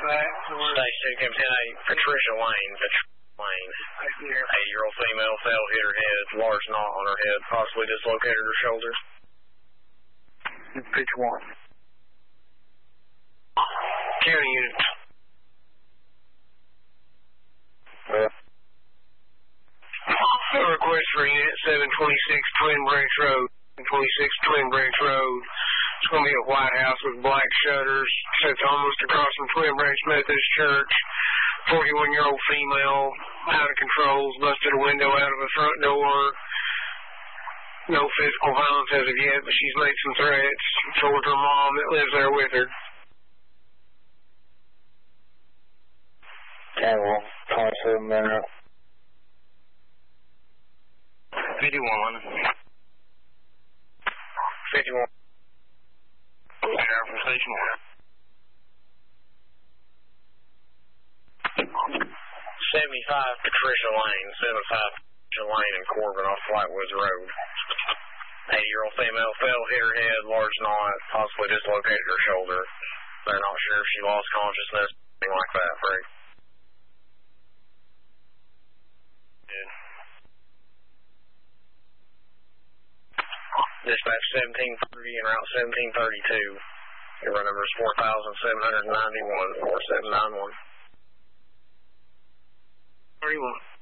that. Station 10-8, Patricia Lane. Lane. 8-year-old female fell, hit her head, large knot on her head, possibly dislocated her shoulder. Pitch 1. County unit. A request for unit 726 Twin Branch Road. 26 Twin Branch Road. It's going to be a white house with black shutters. Sits almost across from Twin Branch Methodist Church. 41-year-old female, out of controls, busted a window out of the front door. No physical violence as of yet, but she's made some threats towards her mom that lives there with her. Okay, well, 27 minutes. 51. 51. Sheriff from Station 1. 75 Patricia Lane. 75 Patricia Lane in Corbin off Flatwoods Road. 8-year-old female fell, hit her head, large knot, possibly dislocated her shoulder. They're not sure if she lost consciousness, anything like that, Frank. Dispatch 1730 and route 1732. Your number is 4791 4791. 31.